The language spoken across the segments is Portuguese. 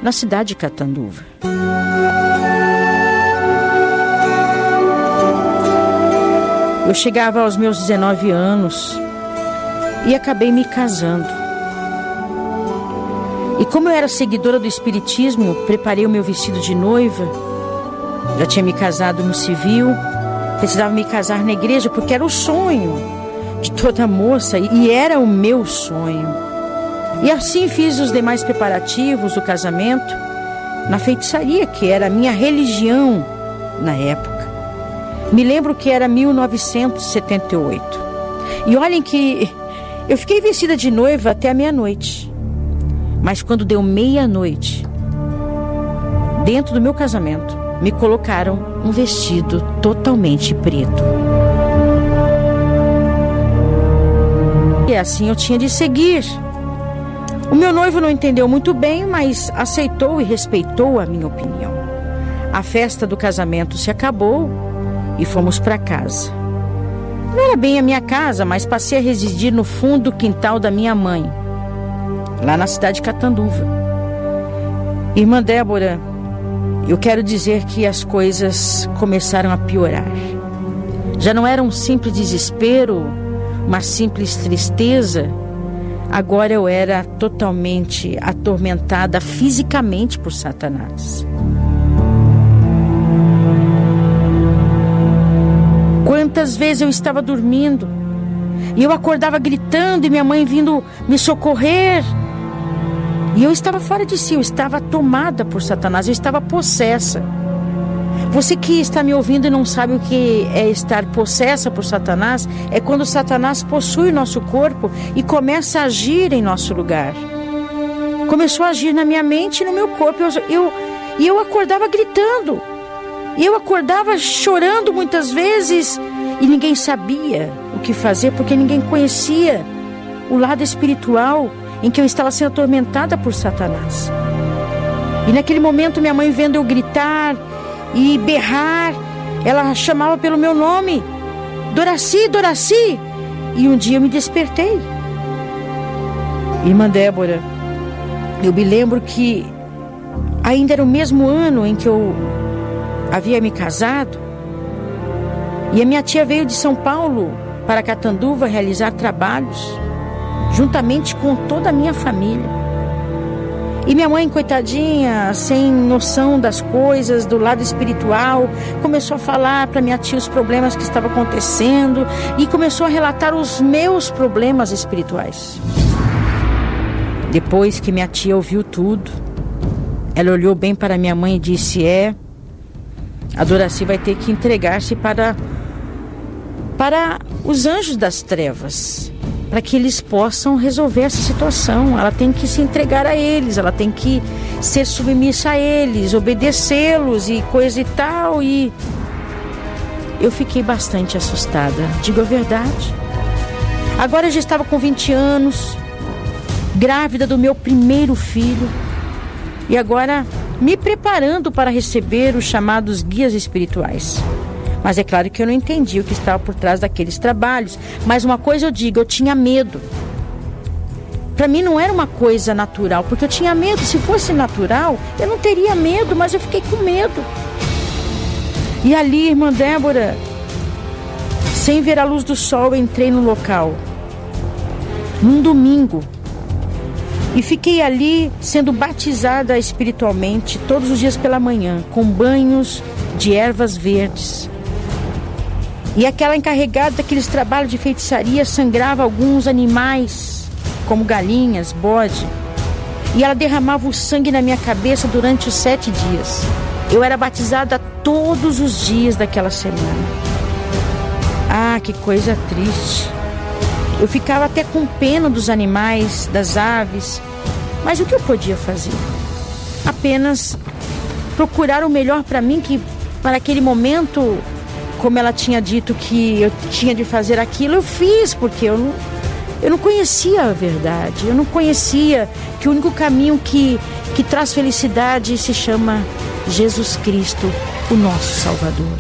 na cidade de Catanduva. Eu chegava aos meus 19 anos e acabei me casando. E como eu era seguidora do espiritismo, preparei o meu vestido de noiva. Já tinha me casado no civil, precisava me casar na igreja porque era o sonho de toda moça e era o meu sonho. E assim fiz os demais preparativos do casamento na feitiçaria, que era a minha religião na época. Me lembro que era 1978. E olhem que eu fiquei vestida de noiva até a meia-noite. Mas quando deu meia-noite, dentro do meu casamento, me colocaram um vestido totalmente preto. E assim eu tinha de seguir. O meu noivo não entendeu muito bem, mas aceitou e respeitou a minha opinião. A festa do casamento se acabou e fomos para casa. Não era bem a minha casa, mas passei a residir no fundo do quintal da minha mãe, lá na cidade de Catanduva. Irmã Débora, eu quero dizer que as coisas começaram a piorar. Já não era um simples desespero, uma simples tristeza. Agora eu era totalmente atormentada fisicamente por Satanás. Quantas vezes eu estava dormindo e eu acordava gritando e minha mãe vindo me socorrer. E eu estava fora de si, eu estava tomada por Satanás, eu estava possessa. Você que está me ouvindo e não sabe o que é estar possessa por Satanás, é quando Satanás possui o nosso corpo e começa a agir em nosso lugar. Começou a agir na minha mente e no meu corpo. Eu acordava gritando. E eu acordava chorando muitas vezes e ninguém sabia o que fazer, porque ninguém conhecia o lado espiritual em que eu estava sendo atormentada por Satanás. E naquele momento minha mãe, vendo eu gritar e berrar, ela chamava pelo meu nome: Doraci, Doraci. E um dia eu me despertei. Irmã Débora, eu me lembro que ainda era o mesmo ano em que eu havia me casado, e a minha tia veio de São Paulo para Catanduva realizar trabalhos, juntamente com toda a minha família. E minha mãe, coitadinha, sem noção das coisas, do lado espiritual, começou a falar para minha tia os problemas que estavam acontecendo e começou a relatar os meus problemas espirituais. Depois que minha tia ouviu tudo, ela olhou bem para minha mãe e disse: a Doraci vai ter que entregar-se para os anjos das trevas, para que eles possam resolver essa situação. Ela tem que se entregar a eles, ela tem que ser submissa a eles, obedecê-los e coisa e tal. E eu fiquei bastante assustada, digo a verdade. Agora eu já estava com 20 anos, grávida do meu primeiro filho, e agora me preparando para receber os chamados guias espirituais. Mas é claro que eu não entendi o que estava por trás daqueles trabalhos. Mas uma coisa eu digo, eu tinha medo. Para mim não era uma coisa natural, porque eu tinha medo. Se fosse natural, eu não teria medo, mas eu fiquei com medo. E ali, irmã Débora, sem ver a luz do sol, eu entrei no local, num domingo, e fiquei ali sendo batizada espiritualmente todos os dias pela manhã, com banhos de ervas verdes. E aquela encarregada daqueles trabalhos de feitiçaria sangrava alguns animais, como galinhas, bode. E ela derramava o sangue na minha cabeça durante os 7 dias. Eu era batizada todos os dias daquela semana. Ah, que coisa triste. Eu ficava até com pena dos animais, das aves. Mas o que eu podia fazer? Apenas procurar o melhor para mim, que para aquele momento, como ela tinha dito que eu tinha de fazer aquilo, eu fiz, porque eu não conhecia a verdade. Eu não conhecia que o único caminho que traz felicidade se chama Jesus Cristo, o nosso Salvador.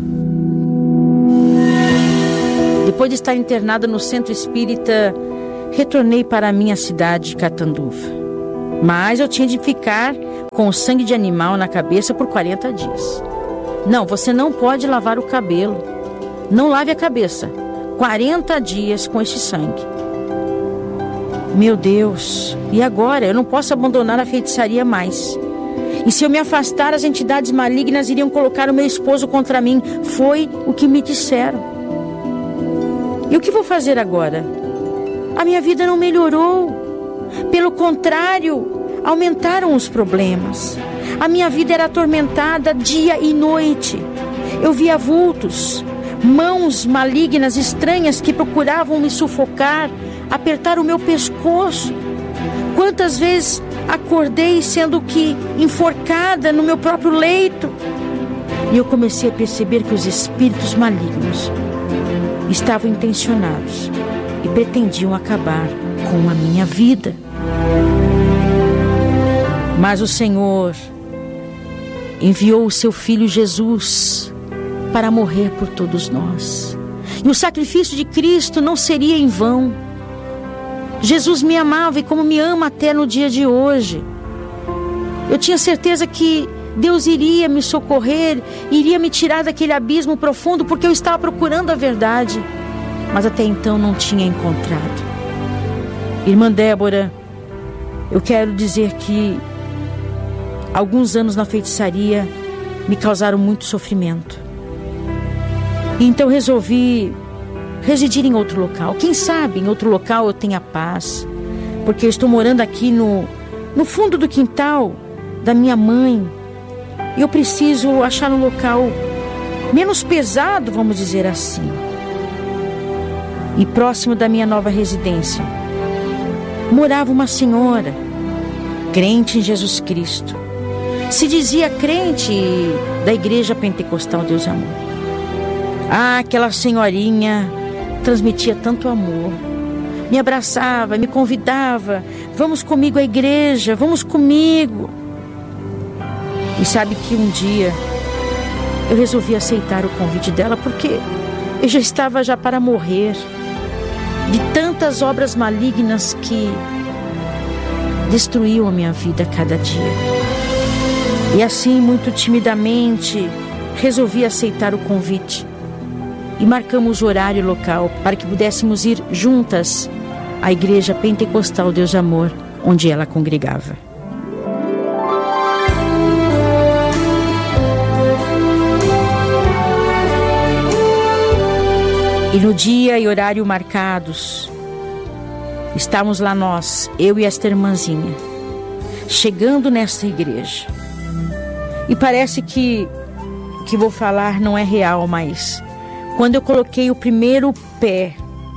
Depois de estar internada no centro espírita, retornei para a minha cidade, Catanduva. Mas eu tinha de ficar com o sangue de animal na cabeça por 40 dias. Não, você não pode lavar o cabelo. Não lave a cabeça. 40 dias com este sangue. Meu Deus, e agora? Eu não posso abandonar a feitiçaria mais. E se eu me afastar, as entidades malignas iriam colocar o meu esposo contra mim. Foi o que me disseram. E o que vou fazer agora? A minha vida não melhorou. Pelo contrário, aumentaram os problemas. A minha vida era atormentada dia e noite. Eu via vultos, mãos malignas estranhas que procuravam me sufocar, apertar o meu pescoço. Quantas vezes acordei sendo que enforcada no meu próprio leito. E eu comecei a perceber que os espíritos malignos estavam intencionados e pretendiam acabar com a minha vida. Mas o Senhor enviou o seu Filho Jesus para morrer por todos nós. E o sacrifício de Cristo não seria em vão. Jesus me amava e como me ama até no dia de hoje. Eu tinha certeza que Deus iria me socorrer, iria me tirar daquele abismo profundo, porque eu estava procurando a verdade, mas até então não tinha encontrado. Irmã Débora, eu quero dizer que alguns anos na feitiçaria me causaram muito sofrimento. E então resolvi residir em outro local. Quem sabe em outro local eu tenha paz, porque eu estou morando aqui no fundo do quintal da minha mãe. E eu preciso achar um local menos pesado, vamos dizer assim, e próximo da minha nova residência morava uma senhora crente em Jesus Cristo. Se dizia crente da Igreja Pentecostal Deus e Amor. Aquela senhorinha transmitia tanto amor, me abraçava, me convidava: vamos comigo à igreja, vamos comigo. E sabe que um dia eu resolvi aceitar o convite dela, porque eu já estava para morrer de tantas obras malignas que destruíam a minha vida a cada dia. E assim, muito timidamente, resolvi aceitar o convite. E marcamos o horário local para que pudéssemos ir juntas à Igreja Pentecostal Deus e Amor, onde ela congregava. E no dia e horário marcados, estávamos lá nós, eu e esta irmãzinha, chegando nessa igreja. E parece que o que vou falar não é real, mas quando eu coloquei o primeiro pé,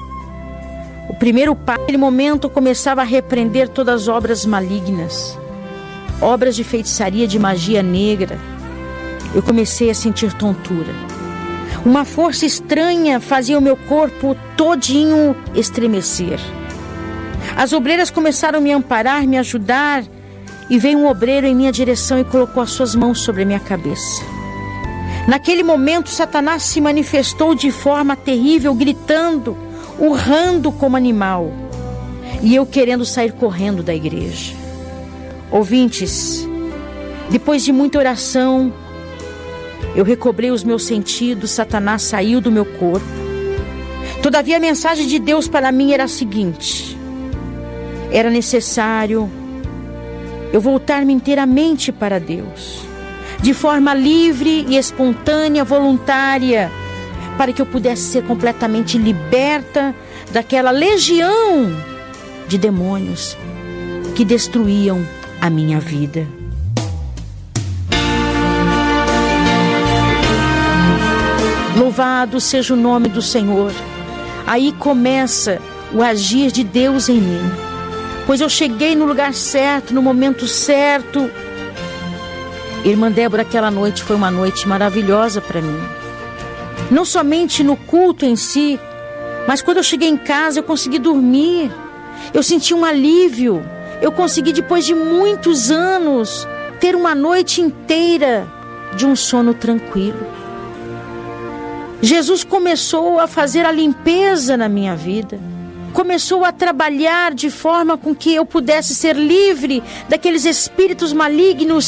naquele momento eu começava a repreender todas as obras malignas, obras de feitiçaria, de magia negra. Eu comecei a sentir tontura. Uma força estranha fazia o meu corpo todinho estremecer. As obreiras começaram a me amparar, me ajudar, e veio um obreiro em minha direção e colocou as suas mãos sobre a minha cabeça. Naquele momento, Satanás se manifestou de forma terrível, gritando, urrando como animal, e eu querendo sair correndo da igreja. Ouvintes, depois de muita oração, eu recobrei os meus sentidos, Satanás saiu do meu corpo. Todavia, a mensagem de Deus para mim era a seguinte: era necessário eu voltar-me inteiramente para Deus, de forma livre e espontânea, voluntária, para que eu pudesse ser completamente liberta daquela legião de demônios que destruíam a minha vida. Louvado seja o nome do Senhor. Aí começa o agir de Deus em mim, pois eu cheguei no lugar certo, no momento certo. Irmã Débora, aquela noite foi uma noite maravilhosa para mim. Não somente no culto em si, mas quando eu cheguei em casa eu consegui dormir. Eu senti um alívio. Eu consegui, depois de muitos anos, ter uma noite inteira de um sono tranquilo. Jesus começou a fazer a limpeza na minha vida. Começou a trabalhar de forma com que eu pudesse ser livre daqueles espíritos malignos